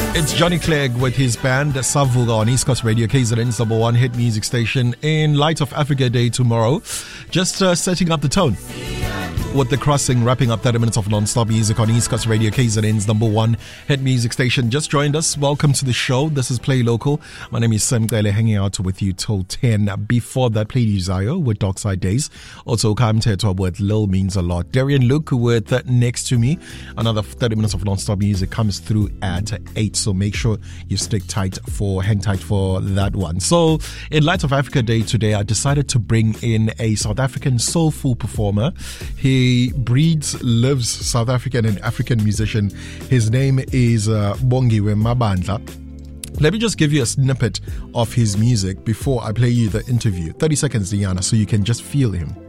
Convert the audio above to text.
It's Johnny Clegg with his band Savuga on East Coast Radio, KZN's number one hit music station, in light of Africa Day tomorrow. Just setting up the tone with The Crossing, wrapping up 30 minutes of non-stop music on East Coast Radio, KZN's number one hit music station. Just joined us. Welcome to the show. This is Play Local. My name is Sam Gale, hanging out with you till 10. Before that, played Uzayo with Dockside Days. Also, Kam Teto with Lil Means a Lot. Darian Luke with Next to Me. Another 30 minutes of non-stop music comes through at 8. So make sure you hang tight for that one. So, in light of Africa Day today, I decided to bring in a South African soulful performer. He breeds, lives South African and African musician. His name is Bongiwe Mabandla. Let me just give you a snippet of his music before I play you the interview. 30 seconds, Diana, so you can just feel him.